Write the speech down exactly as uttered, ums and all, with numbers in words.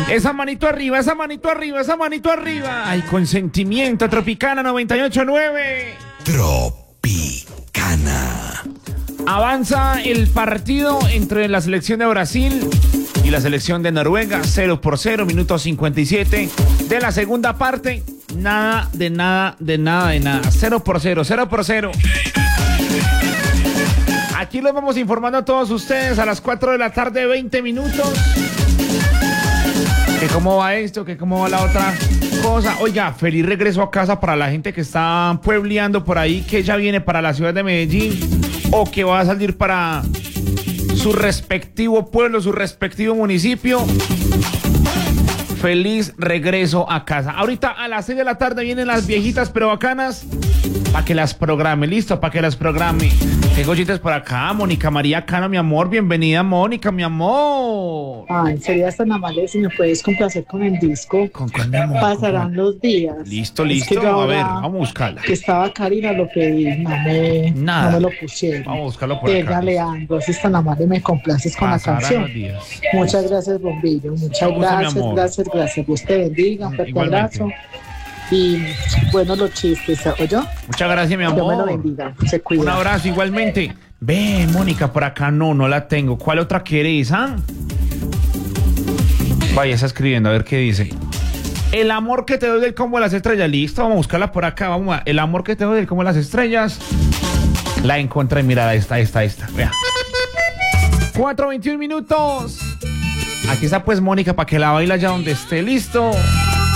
Esa manito arriba, esa manito arriba, esa manito arriba. Ay, consentimiento, Tropicana noventa y ocho punto nueve. Tropicana. Avanza el partido entre la selección de Brasil y la selección de Noruega, cero por cero, minuto cincuenta y siete de la segunda parte. Nada, de nada, de nada, de nada. cero por cero, cero por cero. Aquí los vamos informando a todos ustedes a las cuatro de la tarde, veinte minutos. Que cómo va esto, que cómo va la otra cosa. Oiga, feliz regreso a casa para la gente que está puebleando por ahí, que ya viene para la ciudad de Medellín o que va a salir para su respectivo pueblo, su respectivo municipio. Feliz regreso a casa. Ahorita a las seis de la tarde vienen las viejitas pero bacanas para que las programe, listo, para que las programe. Tengo chistes por acá, Mónica María Cano, mi amor, bienvenida Mónica, mi amor. Ay, sería tan amable si me puedes complacer con el disco. ¿Con cuál, mi amor? Pasarán los días. Listo, Es listo, que yo a ver, ahora vamos a buscarla. Que estaba Karina, lo pedí, no me, Nada. no me lo pusieron. Vamos a buscarlo por Ella, acá. Leandro, si es tan amable me complaces con Pasarán la canción. los días. Muchas gracias, Bombillo, muchas Con gusto, mi gracias, amor. gracias, gracias. Dios te bendiga, un fuerte Igualmente. abrazo. Y bueno, los chistes, ¿oyó? Muchas gracias, mi Dios me lo amor. bendiga, se cuida. Un abrazo igualmente. Ve, Mónica, por acá no, no la tengo. ¿Cuál otra querés, ah? Vaya, está escribiendo, a ver qué dice. El amor que te doy del combo de las estrellas. Listo, vamos a buscarla por acá. Vamos a... El amor que te doy del combo de las estrellas. La encontré, mira, esta, esta, esta. Vea. cuatro veintiún minutos. Aquí está pues Mónica para que la baila allá donde esté. Listo.